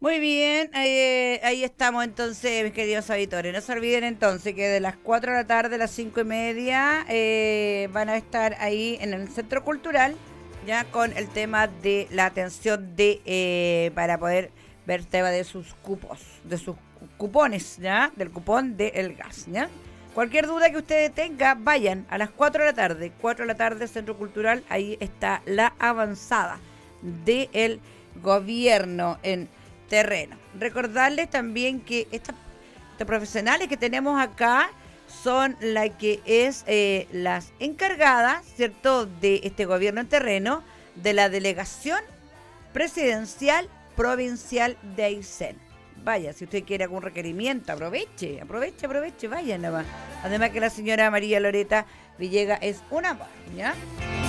Muy bien, ahí estamos entonces, mis queridos auditores. No se olviden entonces que de las 4 de la tarde a las 5:30 van a estar ahí en el Centro Cultural, ya con el tema de la atención para poder ver el tema de sus cupos, de sus cupones, ya, del cupón del gas, ya. Cualquier duda que ustedes tengan, vayan a las 4 de la tarde, 4 de la tarde, Centro Cultural, ahí está la avanzada del gobierno en terreno. Recordarles también que estos profesionales que tenemos acá son las que es las encargadas, ¿cierto?, de este gobierno en terreno, de la delegación presidencial provincial de Aysén. Vaya, si usted quiere algún requerimiento, aproveche, vaya nada más. Además que la señora María Loreta Villegas es una amor, ¿ya?